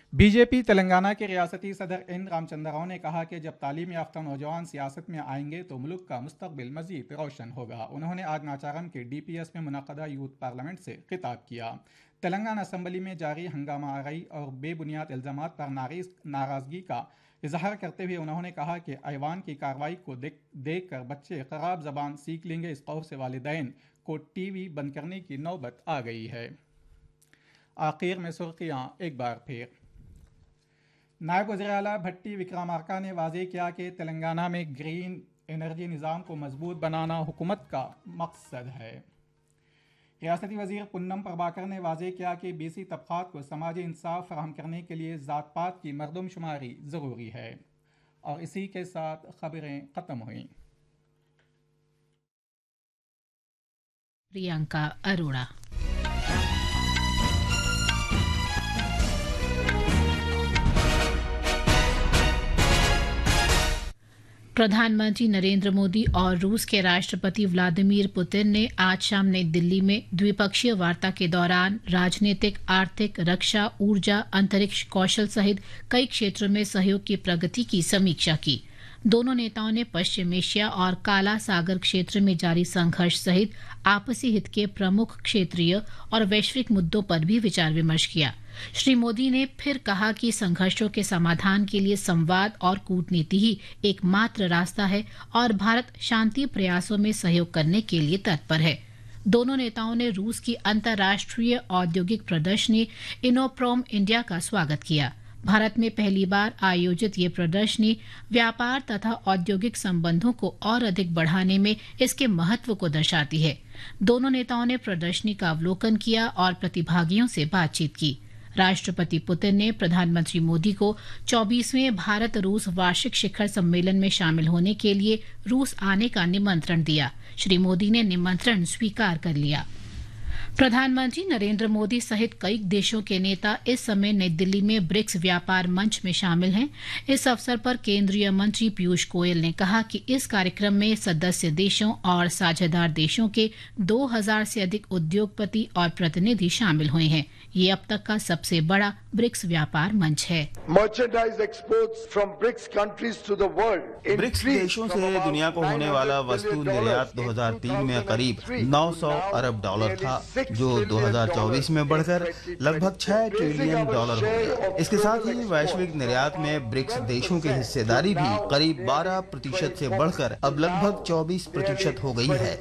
BJP Telangana के रियासती सदर एन रामचंद्र राव ने कहा कि जब तालीम याफ्ता नौजवान सियासत में आएंगे तो मुल्क का मुस्तकबिल मजीद रोशन होगा। उन्होंने आज नाचारम के डीपीएस में मुनक़दा यूथ पार्लियामेंट से खिताब किया। तेलंगाना असम्बली में जारी हंगामा आराई और बेबुनियाद इल्ज़ामात पर नाराज़गी का इजहार करते हुए उन्होंने कहा कि ऐवान की कार्रवाई को देख कर बच्चे खराब जबान सीख लेंगे। इस खौफ से वालिदैन को टीवी बंद करने की नौबत आ गई है। आखिर में सुर्खियाँ एक बार फिर। नायब वज़ीर आला भट्टी विक्रमार्का ने वाज़ेह किया कि तेलंगाना में ग्रीन एनर्जी निज़ाम को मजबूत बनाना हुकूमत का मकसद है। रियासती वज़ीर पुन्नम प्रभाकर ने वाज़ेह किया कि बीसी तबक़ात को समाजी इंसाफ फराहम करने के लिए ज़ात पात की मरदमशुमारी ज़रूरी है। और इसी के साथ खबरें ख़त्म हुईं। प्रियंका अरोड़ा। प्रधानमंत्री नरेंद्र मोदी और रूस के राष्ट्रपति व्लादिमीर पुतिन ने आज शाम नई दिल्ली में द्विपक्षीय वार्ता के दौरान राजनीतिक, आर्थिक, रक्षा, ऊर्जा, अंतरिक्ष कौशल सहित कई क्षेत्रों में सहयोग की प्रगति की समीक्षा की। दोनों नेताओं ने पश्चिम एशिया और काला सागर क्षेत्र में जारी संघर्ष सहित आपसी हित के प्रमुख क्षेत्रीय और वैश्विक मुद्दों पर भी विचार विमर्श किया। श्री मोदी ने फिर कहा कि संघर्षों के समाधान के लिए संवाद और कूटनीति ही एकमात्र रास्ता है और भारत शांति प्रयासों में सहयोग करने के लिए तत्पर है। दोनों नेताओं ने रूस की अंतर्राष्ट्रीय औद्योगिक प्रदर्शनी इनोप्रोम इंडिया का स्वागत किया। भारत में पहली बार आयोजित ये प्रदर्शनी व्यापार तथा औद्योगिक संबंधों को और अधिक बढ़ाने में इसके महत्व को दर्शाती है। दोनों नेताओं ने प्रदर्शनी का अवलोकन किया और प्रतिभागियों से बातचीत की। राष्ट्रपति पुतिन ने प्रधानमंत्री मोदी को 24वें भारत रूस वार्षिक शिखर सम्मेलन में शामिल होने के लिए रूस आने का निमंत्रण दिया। श्री मोदी ने निमंत्रण स्वीकार कर लिया। प्रधानमंत्री नरेंद्र मोदी सहित कई देशों के नेता इस समय नई दिल्ली में ब्रिक्स व्यापार मंच में शामिल हैं। इस अवसर पर केंद्रीय मंत्री पीयूष गोयल ने कहा कि इस कार्यक्रम में सदस्य देशों और साझेदार देशों के 2000 से अधिक उद्योगपति और प्रतिनिधि शामिल हुए हैं। ये अब तक का सबसे बड़ा ब्रिक्स व्यापार मंच है। Merchandise exports from BRICS countries to the world. BRICS देशों से दुनिया को होने वाला वस्तु निर्यात 2003 में करीब 900 अरब डॉलर था, जो 2024 में बढ़कर लगभग 6 ट्रिलियन डॉलर हो गया। इसके साथ ही वैश्विक निर्यात में ब्रिक्स देशों की हिस्सेदारी भी करीब 12% से बढ़कर अब लगभग 24% हो गई है।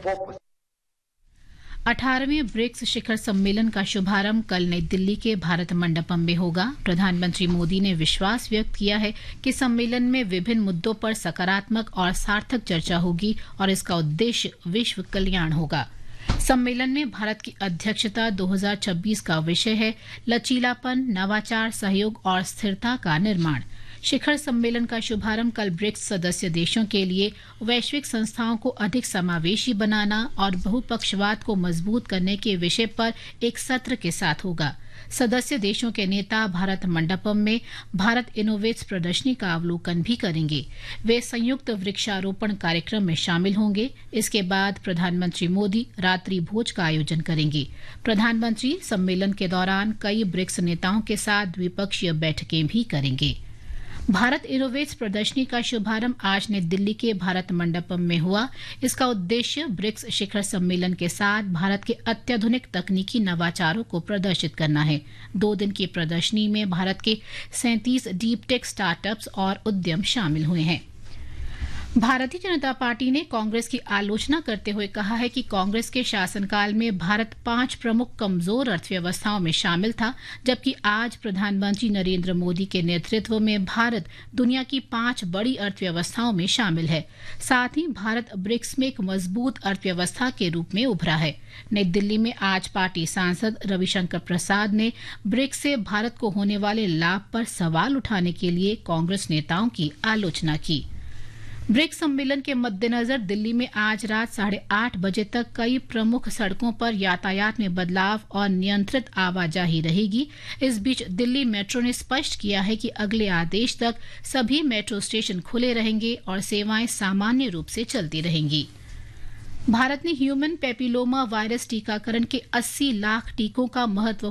18वें ब्रिक्स शिखर सम्मेलन का शुभारंभ कल नई दिल्ली के भारत मंडपम में होगा। प्रधानमंत्री मोदी ने विश्वास व्यक्त किया है कि सम्मेलन में विभिन्न मुद्दों पर सकारात्मक और सार्थक चर्चा होगी और इसका उद्देश्य विश्व कल्याण होगा। सम्मेलन में भारत की अध्यक्षता 2026 का विषय है लचीलापन, नवाचार, सहयोग और स्थिरता का निर्माण। शिखर सम्मेलन का शुभारंभ कल ब्रिक्स सदस्य देशों के लिए वैश्विक संस्थाओं को अधिक समावेशी बनाना और बहुपक्षवाद को मजबूत करने के विषय पर एक सत्र के साथ होगा। सदस्य देशों के नेता भारत मंडपम में भारत इनोवेट्स प्रदर्शनी का अवलोकन भी करेंगे। वे संयुक्त वृक्षारोपण कार्यक्रम में शामिल होंगे। इसके बाद प्रधानमंत्री मोदी रात्रि भोज का आयोजन करेंगे। प्रधानमंत्री सम्मेलन के दौरान कई ब्रिक्स नेताओं के साथ द्विपक्षीय बैठकें भी करेंगे। भारत इनोवेट्स प्रदर्शनी का शुभारंभ आज नई दिल्ली के भारत मंडपम में हुआ। इसका उद्देश्य ब्रिक्स शिखर सम्मेलन के साथ भारत के अत्याधुनिक तकनीकी नवाचारों को प्रदर्शित करना है। 2 दिन की प्रदर्शनी में भारत के 37 डीप टेक स्टार्टअप्स और उद्यम शामिल हुए हैं। भारतीय जनता पार्टी ने कांग्रेस की आलोचना करते हुए कहा है कि कांग्रेस के शासनकाल में भारत 5 प्रमुख कमजोर अर्थव्यवस्थाओं में शामिल था, जबकि आज प्रधानमंत्री नरेंद्र मोदी के नेतृत्व में भारत दुनिया की 5 बड़ी अर्थव्यवस्थाओं में शामिल है। साथ ही भारत ब्रिक्स में एक मजबूत अर्थव्यवस्था के रूप में उभरा है। नई दिल्ली में आज पार्टी सांसद रविशंकर प्रसाद ने ब्रिक्स से भारत को होने वाले लाभ पर सवाल उठाने के लिए कांग्रेस नेताओं की आलोचना की। ब्रिक्स सम्मेलन के मद्देनजर दिल्ली में आज रात 8:30 बजे तक कई प्रमुख सड़कों पर यातायात में बदलाव और नियंत्रित आवाजाही रहेगी। इस बीच दिल्ली मेट्रो ने स्पष्ट किया है कि अगले आदेश तक सभी मेट्रो स्टेशन खुले रहेंगे और सेवाएं सामान्य रूप से चलती रहेंगी। भारत ने ह्यूमन पेपिलोमा वायरस टीकाकरण के 80 लाख टीकों का महत्व